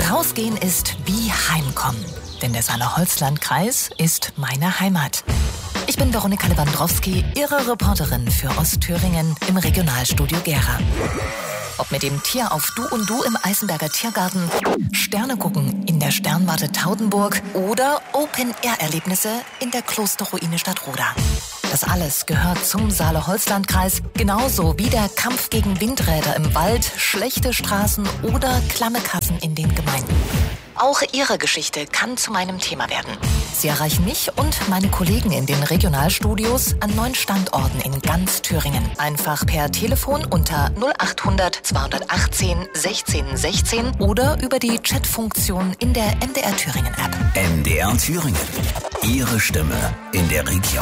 Rausgehen ist wie Heimkommen, denn der Saale-Holzland-Kreis ist meine Heimat. Ich bin Veronika Lewandowski, Ihre Reporterin für Ostthüringen im Regionalstudio Gera. Ob mit dem Tier auf Du und Du im Eisenberger Tiergarten, Sterne gucken in der Sternwarte Taudenburg oder Open-Air-Erlebnisse in der Klosterruine Stadtroda. Das alles gehört zum Saale-Holzland-Kreis, genauso wie der Kampf gegen Windräder im Wald, schlechte Straßen oder klamme Kassen in den Gemeinden. Auch Ihre Geschichte kann zu meinem Thema werden. Sie erreichen mich und meine Kollegen in den Regionalstudios an 9 Standorten in ganz Thüringen. Einfach per Telefon unter 0800 218 16 16 oder über die Chatfunktion in der MDR Thüringen App. MDR Thüringen. Ihre Stimme in der Region.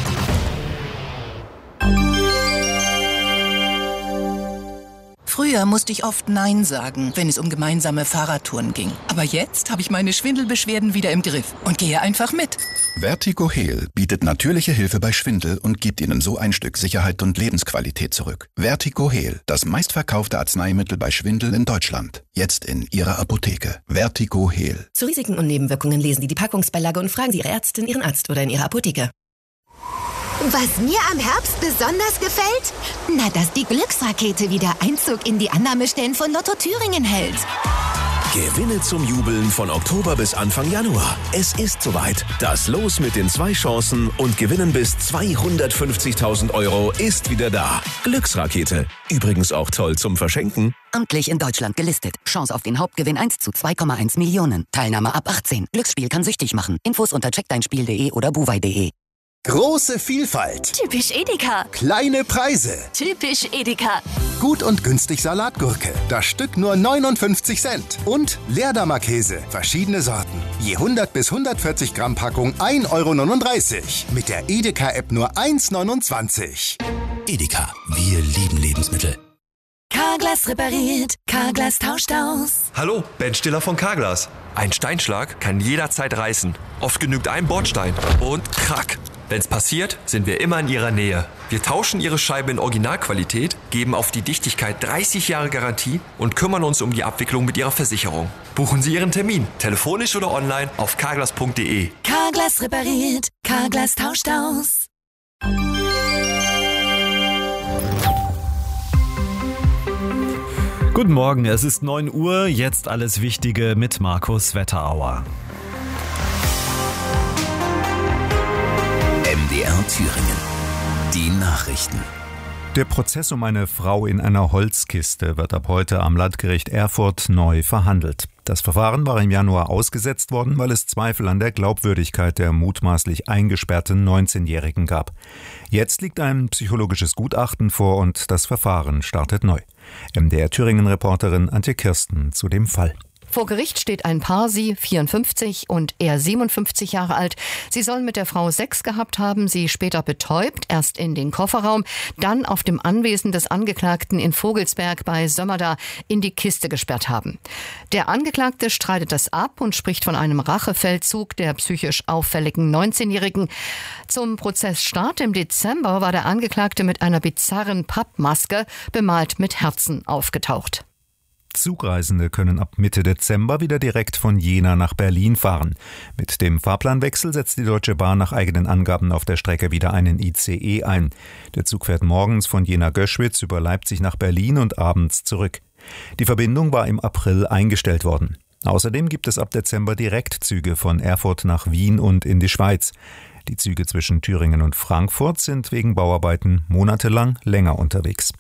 Früher musste ich oft Nein sagen, wenn es um gemeinsame Fahrradtouren ging. Aber jetzt habe ich meine Schwindelbeschwerden wieder im Griff und gehe einfach mit. Vertigo Heal bietet natürliche Hilfe bei Schwindel und gibt Ihnen so ein Stück Sicherheit und Lebensqualität zurück. Vertigo Heal, das meistverkaufte Arzneimittel bei Schwindel in Deutschland. Jetzt in Ihrer Apotheke. Vertigo Heal. Zu Risiken und Nebenwirkungen lesen Sie die Packungsbeilage und fragen Sie Ihre Ärztin, Ihren Arzt oder in Ihrer Apotheke. Was mir am Herbst besonders gefällt? Na, dass die Glücksrakete wieder Einzug in die Annahmestellen von Lotto Thüringen hält. Gewinne zum Jubeln von Oktober bis Anfang Januar. Es ist soweit. Das Los mit den 2 Chancen und Gewinnen bis 250.000 Euro ist wieder da. Glücksrakete. Übrigens auch toll zum Verschenken. Amtlich in Deutschland gelistet. Chance auf den Hauptgewinn 1 zu 2,1 Millionen. Teilnahme ab 18. Glücksspiel kann süchtig machen. Infos unter checkdeinspiel.de oder buwei.de. Große Vielfalt. Typisch Edeka. Kleine Preise. Typisch Edeka. Gut und günstig Salatgurke. Das Stück nur 59 Cent. Und Leerdammer Käse. Verschiedene Sorten. Je 100 bis 140 Gramm Packung 1,39 Euro. Mit der Edeka-App nur 1,29 €. Edeka. Wir lieben Lebensmittel. Carglass repariert. Carglass tauscht aus. Hallo, Ben Stiller von Carglass. Ein Steinschlag kann jederzeit reißen. Oft genügt ein Bordstein und krack. Wenn's passiert, sind wir immer in Ihrer Nähe. Wir tauschen Ihre Scheibe in Originalqualität, geben auf die Dichtigkeit 30 Jahre Garantie und kümmern uns um die Abwicklung mit Ihrer Versicherung. Buchen Sie Ihren Termin, telefonisch oder online auf carglass.de. Carglass repariert. Carglass tauscht aus. Guten Morgen, es ist 9 Uhr, jetzt alles Wichtige mit Markus Wetterauer. MDR Thüringen. Die Nachrichten. Der Prozess um eine Frau in einer Holzkiste wird ab heute am Landgericht Erfurt neu verhandelt. Das Verfahren war im Januar ausgesetzt worden, weil es Zweifel an der Glaubwürdigkeit der mutmaßlich eingesperrten 19-Jährigen gab. Jetzt liegt ein psychologisches Gutachten vor und das Verfahren startet neu. MDR Thüringen-Reporterin Antje Kirsten zu dem Fall. Vor Gericht steht ein Paar, sie 54 und er 57 Jahre alt. Sie sollen mit der Frau Sex gehabt haben, sie später betäubt, erst in den Kofferraum, dann auf dem Anwesen des Angeklagten in Vogelsberg bei Sömmerda in die Kiste gesperrt haben. Der Angeklagte streitet das ab und spricht von einem Rachefeldzug der psychisch auffälligen 19-Jährigen. Zum Prozessstart im Dezember war der Angeklagte mit einer bizarren Pappmaske bemalt mit Herzen aufgetaucht. Zugreisende können ab Mitte Dezember wieder direkt von Jena nach Berlin fahren. Mit dem Fahrplanwechsel setzt die Deutsche Bahn nach eigenen Angaben auf der Strecke wieder einen ICE ein. Der Zug fährt morgens von Jena-Göschwitz über Leipzig nach Berlin und abends zurück. Die Verbindung war im April eingestellt worden. Außerdem gibt es ab Dezember Direktzüge von Erfurt nach Wien und in die Schweiz. Die Züge zwischen Thüringen und Frankfurt sind wegen Bauarbeiten monatelang länger unterwegs.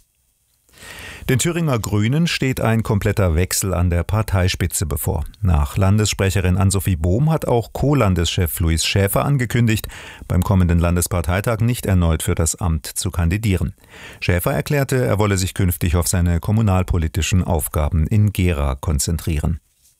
Den Thüringer Grünen steht ein kompletter Wechsel an der Parteispitze bevor. Nach Landessprecherin Ann-Sophie Bohm hat auch Co-Landeschef Louis Schäfer angekündigt, beim kommenden Landesparteitag nicht erneut für das Amt zu kandidieren. Schäfer erklärte, er wolle sich künftig auf seine kommunalpolitischen Aufgaben in Gera konzentrieren.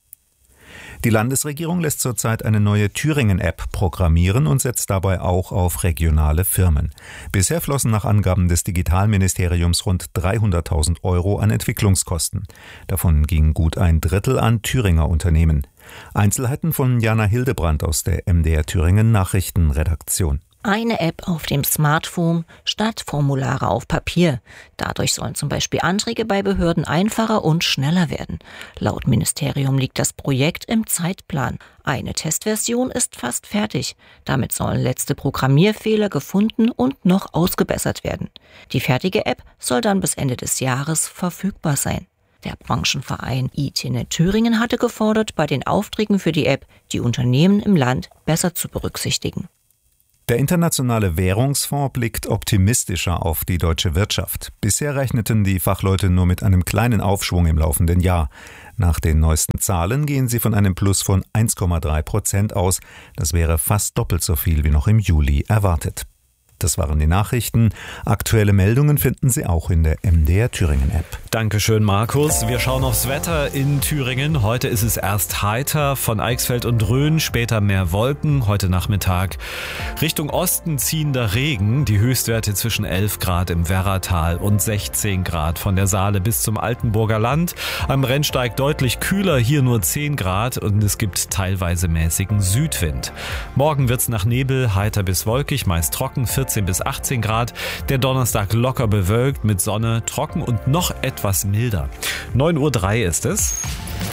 Die Landesregierung lässt zurzeit eine neue Thüringen-App programmieren und setzt dabei auch auf regionale Firmen. Bisher flossen nach Angaben des Digitalministeriums rund 300.000 € an Entwicklungskosten. Davon ging gut ein Drittel an Thüringer Unternehmen. Einzelheiten von Jana Hildebrand aus der MDR Thüringen Nachrichtenredaktion. Eine App auf dem Smartphone statt Formulare auf Papier. Dadurch sollen zum Beispiel Anträge bei Behörden einfacher und schneller werden. Laut Ministerium liegt das Projekt im Zeitplan. Eine Testversion ist fast fertig. Damit sollen letzte Programmierfehler gefunden und noch ausgebessert werden. Die fertige App soll dann bis Ende des Jahres verfügbar sein. Der Branchenverein IT-Net Thüringen hatte gefordert, bei den Aufträgen für die App die Unternehmen im Land besser zu berücksichtigen. Der Internationale Währungsfonds blickt optimistischer auf die deutsche Wirtschaft. Bisher rechneten die Fachleute nur mit einem kleinen Aufschwung im laufenden Jahr. Nach den neuesten Zahlen gehen sie von einem Plus von 1,3% aus. Das wäre fast doppelt so viel wie noch im Juli erwartet. Das waren die Nachrichten. Aktuelle Meldungen finden Sie auch in der MDR Thüringen App. Dankeschön, Markus. Wir schauen aufs Wetter in Thüringen. Heute ist es erst heiter, von Eichsfeld und Rhön, später mehr Wolken. Heute Nachmittag Richtung Osten ziehender Regen. Die Höchstwerte zwischen 11 Grad im Werratal und 16 Grad von der Saale bis zum Altenburger Land. Am Rennsteig deutlich kühler, hier nur 10 Grad und es gibt teilweise mäßigen Südwind. Morgen wird's nach Nebel, heiter bis wolkig, meist trocken, 14 bis 18 Grad. Der Donnerstag locker bewölkt mit Sonne, trocken und noch etwas milder. 9:03 Uhr ist es.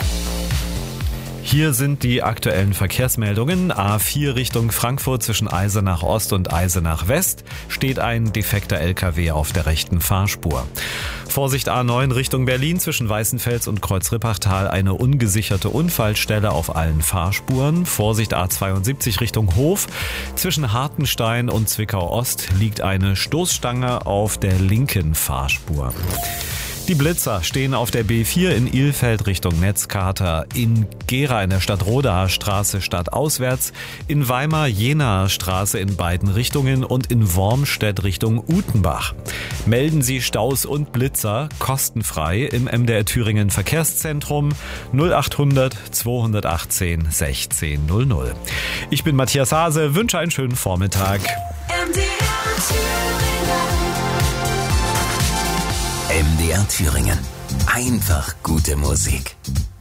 Hier sind die aktuellen Verkehrsmeldungen. A4 Richtung Frankfurt zwischen Eisenach Ost und Eisenach West steht ein defekter LKW auf der rechten Fahrspur. Vorsicht A9 Richtung Berlin zwischen Weißenfels und Kreuzrippachtal eine ungesicherte Unfallstelle auf allen Fahrspuren. Vorsicht A72 Richtung Hof. Zwischen Hartenstein und Zwickau Ost liegt eine Stoßstange auf der linken Fahrspur. Die Blitzer stehen auf der B4 in Ilfeld Richtung Netzkater, in Gera in der Stadtrodaer Straße stadtauswärts, in Weimar Jenaer Straße in beiden Richtungen und in Wormstedt Richtung Utenbach. Melden Sie Staus und Blitzer kostenfrei im MDR Thüringen Verkehrszentrum 0800 218 1600. Ich bin Matthias Hase, wünsche einen schönen Vormittag. MDR Thüringen. Einfach gute Musik.